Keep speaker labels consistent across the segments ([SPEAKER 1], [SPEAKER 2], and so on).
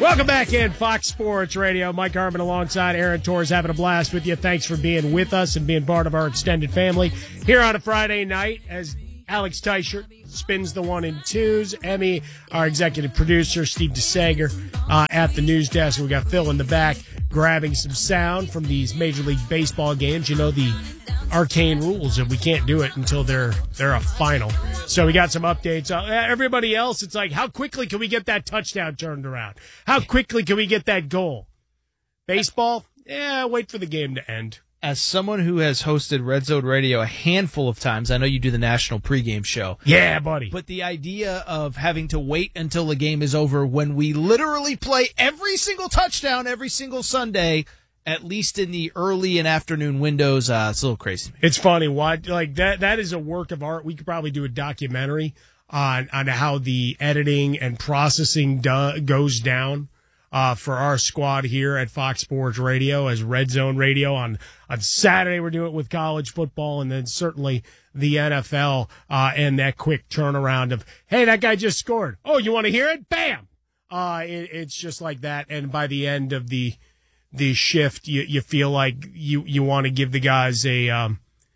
[SPEAKER 1] Welcome back in Fox Sports Radio. Mike Harmon alongside Aaron Torres having a blast with you. Thanks for being with us and being part of our extended family here on a Friday night as Alex Teichert spins the 1 and 2s. Emmy, our executive producer, Steve DeSager at the news desk. We got Phil in the back grabbing some sound from these Major League Baseball games. You know the arcane rules and we can't do it until they're a final. So we got some updates. Everybody else, it's like, how quickly can we get that touchdown turned around? How quickly can we get that goal? Baseball? Wait for the game to end.
[SPEAKER 2] As someone who has hosted Red Zone Radio a handful of times, I know you do the national pregame show.
[SPEAKER 1] Yeah, buddy.
[SPEAKER 2] But the idea of having to wait until the game is over when we literally play every single touchdown every single Sunday, at least in the early and afternoon windows, it's a little crazy.
[SPEAKER 1] It's funny. That is a work of art. We could probably do a documentary on how the editing and processing goes down for our squad here at Fox Sports Radio as Red Zone Radio. On Saturday, we're doing it with college football, and then certainly the NFL and that quick turnaround of, hey, that guy just scored. Oh, you want to hear it? Bam! It's just like that, and by the end of the shift, you feel like you want to give the guys a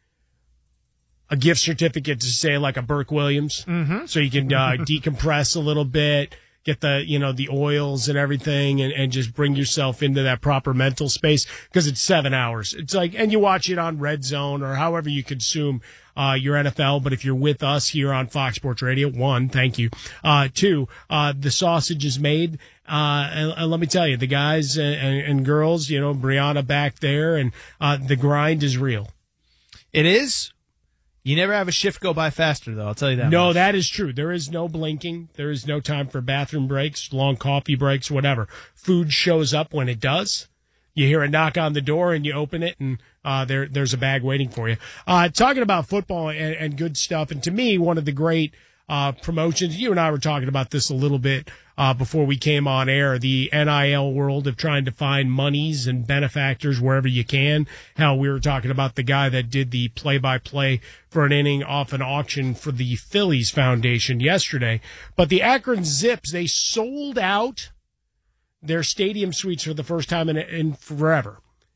[SPEAKER 1] gift certificate to say like a Burke Williams, so you can decompress a little bit, get the oils and everything, and just bring yourself into that proper mental space because it's 7 hours. It's like, and you watch it on Red Zone or however you consume your NFL. But if you're with us here on Fox Sports Radio, 1, thank you. 2, the sausage is made. And let me tell you, the guys and girls, Brianna back there, and the grind is real.
[SPEAKER 2] It is. You never have a shift go by faster, though. I'll tell you that.
[SPEAKER 1] No,
[SPEAKER 2] much.
[SPEAKER 1] That is true. There is no blinking. There is no time for bathroom breaks, long coffee breaks, whatever. Food shows up when it does. You hear a knock on the door and you open it, and there's a bag waiting for you. Talking about football and good stuff, and to me, one of the great promotions. You and I were talking about this a little bit before we came on air, the NIL world of trying to find monies and benefactors wherever you can. How we were talking about the guy that did the play-by-play for an inning off an auction for the Phillies Foundation yesterday. But the Akron Zips, they sold out their stadium suites for the first time in forever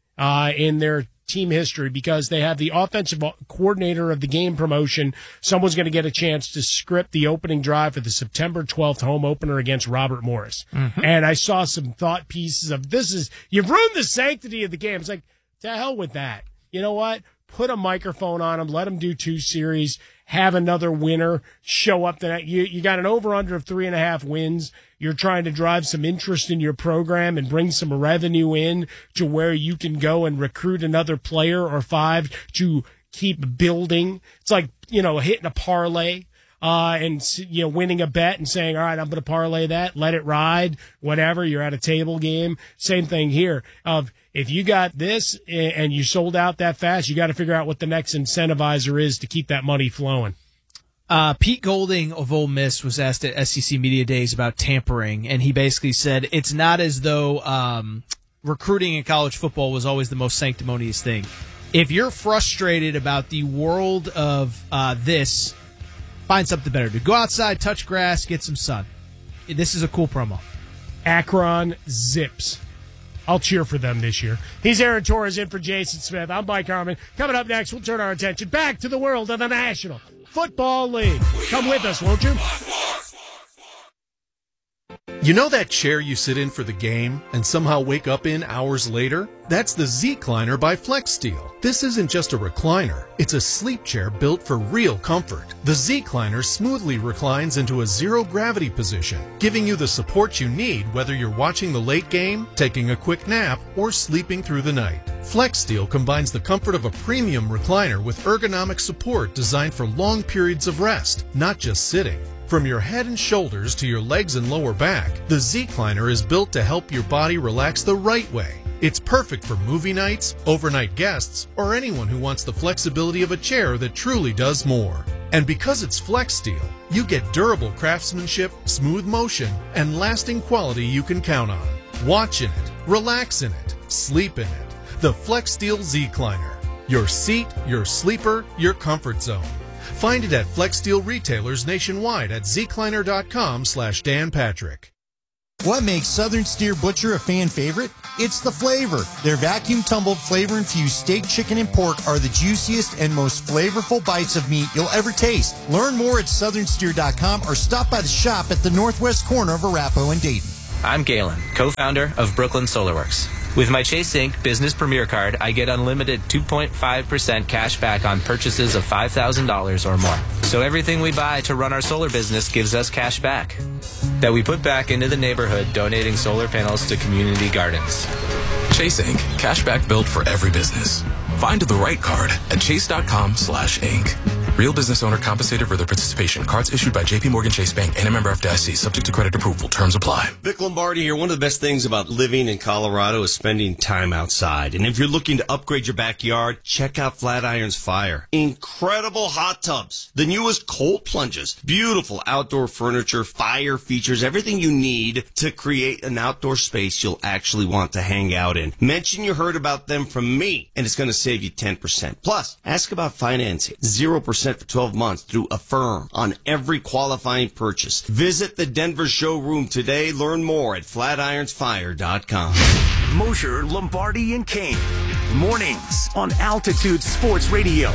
[SPEAKER 1] in their team history, because they have the offensive coordinator of the game promotion. Someone's going to get a chance to script the opening drive for the September 12th home opener against Robert Morris. And I saw some thought pieces of, you've ruined the sanctity of the game. It's like, to hell with that. You know what? Put a microphone on them, let them do 2 series, have another winner show up. You got an over-under of 3.5 wins. You're trying to drive some interest in your program and bring some revenue in to where you can go and recruit another player or 5 to keep building. It's like, hitting a parlay and winning a bet and saying, all right, I'm going to parlay that, let it ride, whatever. You're at a table game. Same thing here. If you got this and you sold out that fast, you got to figure out what the next incentivizer is to keep that money flowing.
[SPEAKER 2] Pete Golding of Ole Miss was asked at SEC Media Days about tampering, and he basically said it's not as though recruiting in college football was always the most sanctimonious thing. If you're frustrated about the world of this, find something better to do. Go outside, touch grass, get some sun. This is a cool promo.
[SPEAKER 1] Akron Zips. I'll cheer for them this year. He's Aaron Torres in for Jason Smith. I'm Mike Harmon. Coming up next, we'll turn our attention back to the world of the National Football League. Come with us, won't you?
[SPEAKER 3] You know that chair you sit in for the game and somehow wake up in hours later? That's the Z-Cliner by FlexSteel. This isn't just a recliner. It's a sleep chair built for real comfort. The Z-Cliner smoothly reclines into a zero-gravity position, giving you the support you need whether you're watching the late game, taking a quick nap, or sleeping through the night. FlexSteel combines the comfort of a premium recliner with ergonomic support designed for long periods of rest, not just sitting. From your head and shoulders to your legs and lower back, the Z-Cliner is built to help your body relax the right way. It's perfect for movie nights, overnight guests, or anyone who wants the flexibility of a chair that truly does more. And because it's FlexSteel, you get durable craftsmanship, smooth motion, and lasting quality you can count on. Watch in it, relax in it, sleep in it. The FlexSteel Z-Cliner. Your seat, your sleeper, your comfort zone. Find it at FlexSteel retailers nationwide at zcliner.com/Dan Patrick.
[SPEAKER 4] What makes Southern Steer Butcher a fan favorite? It's the flavor. Their vacuum-tumbled, flavor-infused steak, chicken, and pork are the juiciest and most flavorful bites of meat you'll ever taste. Learn more at southernsteer.com or stop by the shop at the northwest corner of Arapahoe and Dayton.
[SPEAKER 5] I'm Galen, co-founder of Brooklyn Solarworks. With my Chase Inc. Business Premier Card, I get unlimited 2.5% cash back on purchases of $5,000 or more. So everything we buy to run our solar business gives us cash back that we put back into the neighborhood, donating solar panels to community gardens.
[SPEAKER 6] Chase Inc. Cashback built for every business. Find the right card at chase.com/Inc. Real business owner compensated for their participation. Cards issued by J.P. Morgan Chase Bank and a member FDIC. Subject to credit approval. Terms apply.
[SPEAKER 7] Vic Lombardi here. One of the best things about living in Colorado is spending time outside. And if you're looking to upgrade your backyard, check out Flatirons Fire. Incredible hot tubs. The newest cold plunges. Beautiful outdoor furniture, fire features, everything you need to create an outdoor space you'll actually want to hang out in. Mention you heard about them from me, and it's going to save you 10%. Plus, ask about financing. 0% for 12 months through Affirm on every qualifying purchase. Visit the Denver showroom today. Learn more at flatironsfire.com.
[SPEAKER 8] Mosher, Lombardi, and Kane. Mornings on Altitude Sports Radio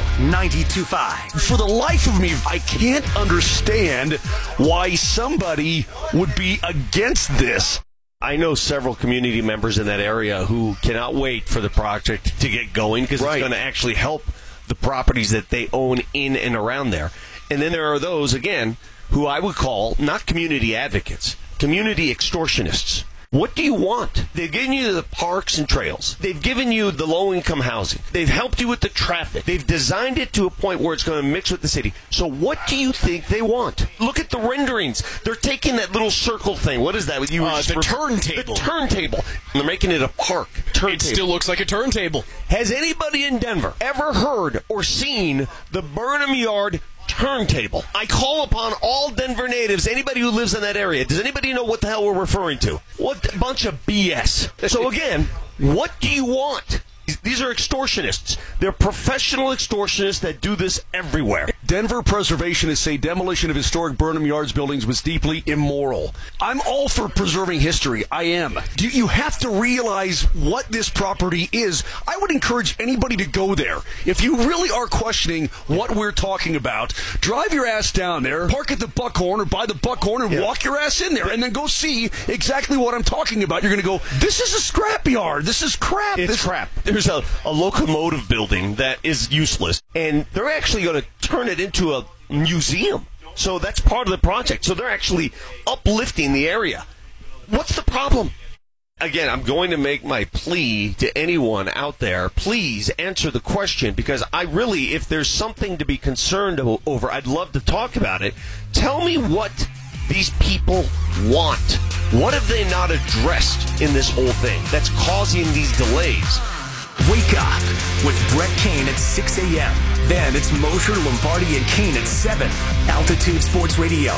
[SPEAKER 8] 92.5.
[SPEAKER 9] For the life of me, I can't understand why somebody would be against this. I know several community members in that area who cannot wait for the project to get going because it's going to actually help the properties that they own in and around there. And then there are those, again, who I would call not community advocates, community extortionists. What do you want? They've given you the parks and trails. They've given you the low-income housing. They've helped you with the traffic. They've designed it to a point where it's going to mix with the city. So what do you think they want? Look at the renderings. They're taking that little circle thing. What is that?
[SPEAKER 10] The turntable.
[SPEAKER 9] The turntable. And they're making it a park. Turntable.
[SPEAKER 10] It still looks like a turntable.
[SPEAKER 9] Has anybody in Denver ever heard or seen the Burnham Yard turntable? I call upon all Denver natives, anybody who lives in that area. Does anybody know what the hell we're referring to? What a bunch of BS. So again, what do you want? These are extortionists. They're professional extortionists that do this everywhere.
[SPEAKER 10] Denver preservationists say demolition of historic Burnham Yards buildings was deeply immoral. I'm all for preserving history. I am. You have to realize what this property is. I would encourage anybody to go there. If you really are questioning what we're talking about, drive your ass down there, park at the Buckhorn or by the Buckhorn and walk your ass in there and then go see exactly what I'm talking about. You're going to go, this is a scrapyard. This is crap.
[SPEAKER 9] It's crap. There's a locomotive building that is useless, and they're actually going to turn it into a museum. So that's part of the project. So they're actually uplifting the area. What's the problem? Again, I'm going to make my plea to anyone out there. Please answer the question, because I really, if there's something to be concerned over, I'd love to talk about it. Tell me what these people want. What have they not addressed in this whole thing that's causing these delays?
[SPEAKER 8] Wake up with Brett Kane at 6 a.m. Then it's Mosher, Lombardi, and Kane at 7. Altitude Sports Radio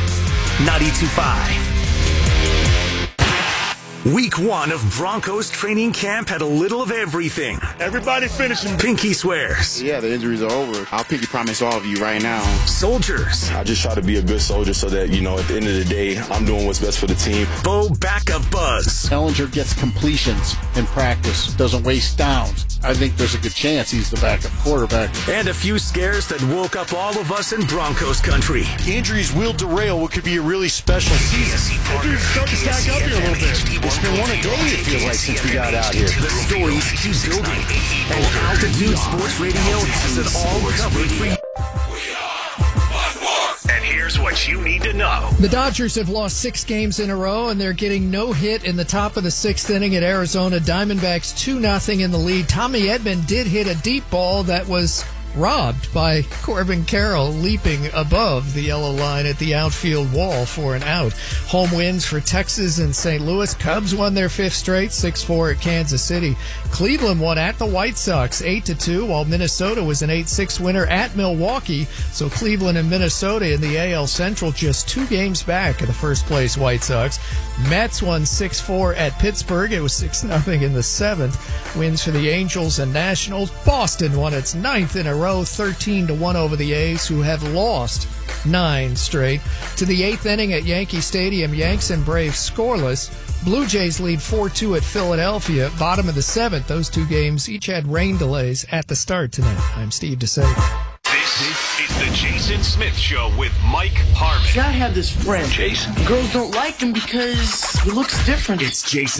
[SPEAKER 8] 92.5. Week 1 of Broncos training camp had a little of everything.
[SPEAKER 11] Everybody finishing.
[SPEAKER 8] Pinky swears.
[SPEAKER 12] Yeah, the injuries are over. I'll pinky promise all of you right now.
[SPEAKER 8] Soldiers.
[SPEAKER 13] I just try to be a good soldier so that, at the end of the day, I'm doing what's best for the team.
[SPEAKER 8] Bo backup buzz.
[SPEAKER 14] Ellinger gets completions in practice, doesn't waste downs. I think there's a good chance he's the backup quarterback.
[SPEAKER 8] And a few scares that woke up all of us in Broncos country.
[SPEAKER 11] Injuries will derail what could be a really special season. Injuries start to stack up here a little bit. It's been one a day, it feels like, since we got out here.
[SPEAKER 8] The stories keep building. And Altitude Sports Radio has it all covered for you.
[SPEAKER 15] And here's what you need to know.
[SPEAKER 16] The Dodgers have lost 6 games in a row, and they're getting no hit in the top of the 6th inning at Arizona. Diamondbacks 2-0 in the lead. Tommy Edman did hit a deep ball that was robbed by Corbin Carroll leaping above the yellow line at the outfield wall for an out. Home wins for Texas and St. Louis. Cubs won their 5th straight, 6-4 at Kansas City. Cleveland won at the White Sox 8-2, while Minnesota was an 8-6 winner at Milwaukee. So Cleveland and Minnesota in the AL Central just 2 games back of the first place White Sox. Mets won 6-4 at Pittsburgh. It was 6-0 in the 7th. Wins for the Angels and Nationals. Boston won its 9th in a row, 13-1 over the A's, who have lost 9 straight. To the 8th inning at Yankee Stadium, Yanks and Braves scoreless. Blue Jays lead 4-2 at Philadelphia. Bottom of the 7th, those two games each had rain delays at the start tonight. I'm Steve DeSager.
[SPEAKER 15] This is the Jason Smith Show with Mike Harmon.
[SPEAKER 17] I have this friend, Jason. Girls don't like him because he looks different.
[SPEAKER 15] It's Jason